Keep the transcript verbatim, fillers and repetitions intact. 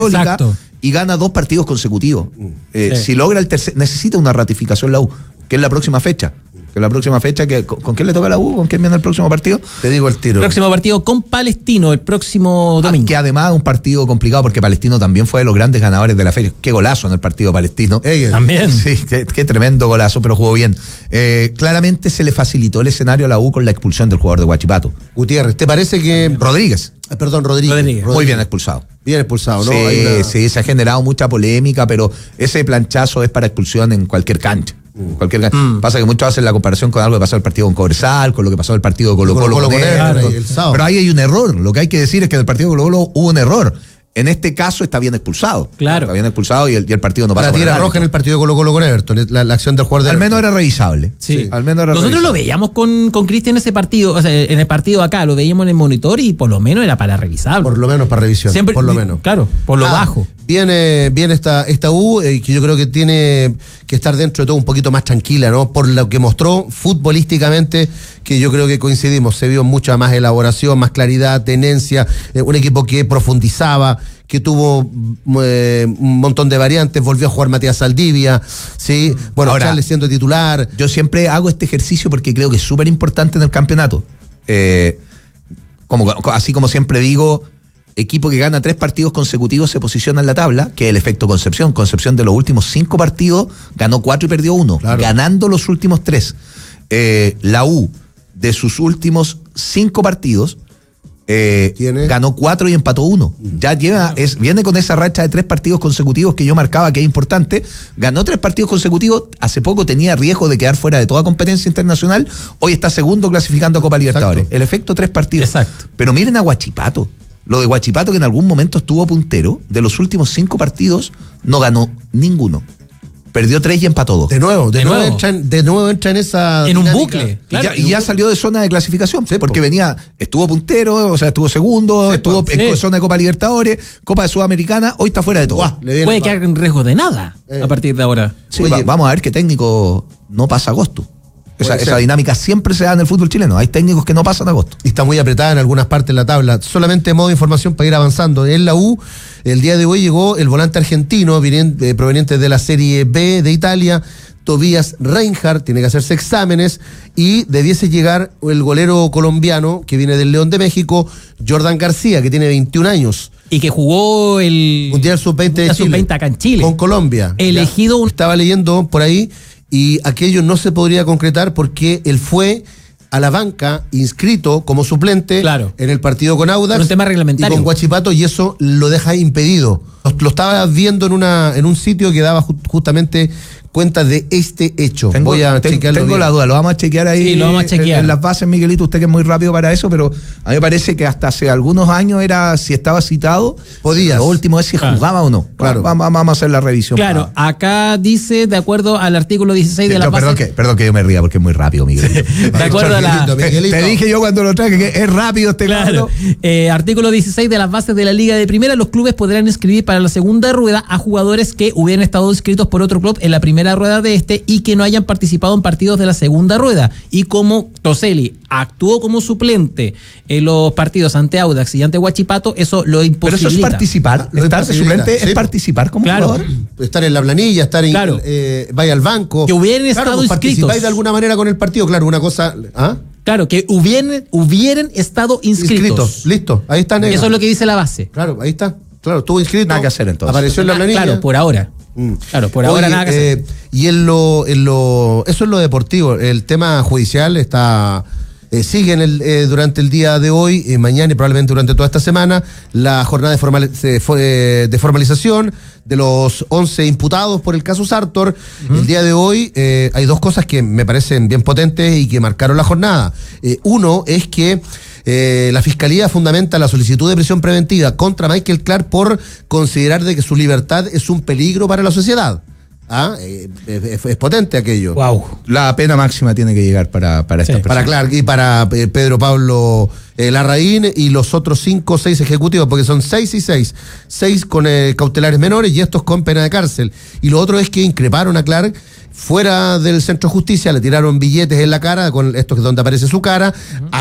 Exacto. Y gana dos partidos consecutivos. Eh, sí. Si logra el tercer, necesita una ratificación la U, que es la próxima fecha. Que la próxima fecha, que ¿con, ¿con quién le toca la U? ¿Con quién viene el próximo partido? Te digo el tiro. El próximo partido con Palestino, el próximo domingo. Ah, que además es un partido complicado porque Palestino también fue de los grandes ganadores de la feria. Qué golazo en el partido Palestino. Ey, también. Sí, qué, qué tremendo golazo, pero jugó bien. Eh, claramente se le facilitó el escenario a la U con la expulsión del jugador de Huachipato. Gutiérrez, ¿te parece que... Rodríguez. Eh, perdón, Rodríguez. Rodríguez. Muy bien expulsado. Bien expulsado, ¿no? Sí, una... sí, se ha generado mucha polémica, pero ese planchazo es para expulsión en cualquier cancha. Mm. Cualquier cancha. Mm. Pasa que muchos hacen la comparación con algo que pasó el partido con Cobresal, con lo que pasó el partido Colo Colo, Colo, Colo con él, el, el pero ahí hay un error. Lo que hay que decir es que en el partido Colo Colo hubo un error. En este caso está bien expulsado. Claro. Está bien expulsado y el, y el partido no pasa. La tira roja en el partido Colo Colo con Everton, la, la acción del jugador de Al Everton. menos era revisable. Sí. sí. Al menos era Nosotros revisable. lo veíamos con, con Cristian ese partido, o sea, en el partido acá, lo veíamos en el monitor y por lo menos era para revisar. Por lo menos para revisión. Siempre, por lo menos. Claro, por lo ah, bajo. Viene, viene esta, esta U, eh, que yo creo que tiene que estar dentro de todo un poquito más tranquila, ¿no? Por lo que mostró futbolísticamente, que yo creo que coincidimos, se vio mucha más elaboración, más claridad, tenencia, eh, un equipo que profundizaba, que tuvo eh, un montón de variantes, volvió a jugar Matías Saldivia, ¿sí? Bueno, ahora Charles siendo titular. Yo siempre hago este ejercicio porque creo que es súper importante en el campeonato. Eh, como, así como siempre digo, equipo que gana tres partidos consecutivos se posiciona en la tabla, que es el efecto Concepción. Concepción de los últimos cinco partidos ganó cuatro y perdió uno, claro. Ganando los últimos tres. Eh, la U, de sus últimos cinco partidos, Eh, ganó cuatro y empató uno. Ya lleva, es, viene con esa racha de tres partidos consecutivos que yo marcaba que es importante. Ganó tres partidos consecutivos. Hace poco tenía riesgo de quedar fuera de toda competencia internacional. Hoy está segundo clasificando a Copa Libertadores. Exacto. El efecto tres partidos. Exacto. Pero miren a Huachipato. Lo de Huachipato, que en algún momento estuvo puntero, de los últimos cinco partidos no ganó ninguno. Perdió tres y empató dos. De nuevo, de, de, nuevo. nuevo entra en, de nuevo entra en esa En dinámica. un bucle. Claro, y ya, y ya salió de zona de clasificación, sí, porque po. venía, estuvo puntero, o sea, estuvo segundo, sí, estuvo po. en sí. zona de Copa Libertadores, Copa de Sudamericana, hoy está fuera de todo. Uah, Puede va. quedar en riesgo de nada eh. a partir de ahora. Sí, va, vamos a ver qué técnico no pasa agosto. Esa, esa dinámica siempre se da en el fútbol chileno. Hay técnicos que no pasan agosto. Y está muy apretada en algunas partes de la tabla. Solamente modo de información para ir avanzando. En la U, el día de hoy llegó el volante argentino viniente, proveniente de la Serie B de Italia, Tobias Reinhardt, tiene que hacerse exámenes, y debiese llegar el golero colombiano que viene del León de México, Jordan García, que tiene veintiún años. Y que jugó el Mundial sub veinte de Chile. sub veinte acá en Chile. Con Colombia. Elegido un... Estaba leyendo por ahí, y aquello no se podría concretar porque él fue a la banca inscrito como suplente, claro, en el partido con Audax, por un tema reglamentario, y con Huachipato, y eso lo deja impedido. Lo, lo estaba viendo en una en un sitio que daba ju- justamente cuenta de este hecho. Tengo, Voy a ten, chequearlo Tengo bien. la duda, lo vamos a chequear ahí. Sí, lo vamos a chequear. En, en las bases, Miguelito, usted que es muy rápido para eso, pero a mí me parece que hasta hace algunos años era, si estaba citado, podías. Lo último es si claro. jugaba o no. Claro. Vamos, vamos a hacer la revisión. Claro, para... acá dice, de acuerdo al artículo dieciséis sí, de la no, base... perdón, que, perdón que yo me ría porque es muy rápido, Miguelito. De acuerdo a la... Miguelito. Te dije yo cuando lo traje que es rápido este claro. Eh, artículo dieciséis de las bases de la Liga de Primera, los clubes podrán inscribir para la segunda rueda a jugadores que hubieran estado inscritos por otro club en la primera rueda de este y que no hayan participado en partidos de la segunda rueda. Y como Toselli actuó como suplente en los partidos ante Audax y ante Huachipato, eso lo imposibilita. Pero eso es participar, lo estar de suplente sí, es participar como claro. jugador. Estar en la planilla, estar en, claro. eh, vaya al banco. Que hubieran claro, estado pues inscritos. Participáis de alguna manera con el partido, claro, una cosa... ¿ah? Claro, que hubieran, hubieran estado inscritos. Inscritos, listo, ahí está. Negro. Eso es lo que dice la base. Claro, ahí está. Claro, estuvo inscrito. Nada que hacer entonces. Apareció en la planilla. Claro, por ahora. Mm. Claro, por ahora Oye, nada que hacer. Eh, y en lo, en lo, eso es lo deportivo. El tema judicial está... Eh, sigue en el, eh, durante el día de hoy, eh, mañana y probablemente durante toda esta semana, la jornada de, formal, de, de formalización de los once imputados por el caso Sartor. Uh-huh. El día de hoy eh, hay dos cosas que me parecen bien potentes y que marcaron la jornada. Eh, uno es que Eh, la Fiscalía fundamenta la solicitud de prisión preventiva contra Michael Clark por considerar de que su libertad es un peligro para la sociedad. ¿Ah? Eh, es, es potente aquello. Wow. La pena máxima tiene que llegar para, para sí, esta persona. Para Clark y para eh, Pedro Pablo eh, Larraín y los otros cinco o seis ejecutivos, porque son seis y seis. Seis con eh, cautelares menores y estos con pena de cárcel. Y lo otro es que increparon a Clark fuera del centro de justicia, le tiraron billetes en la cara, con esto que es donde aparece su cara. Uh-huh.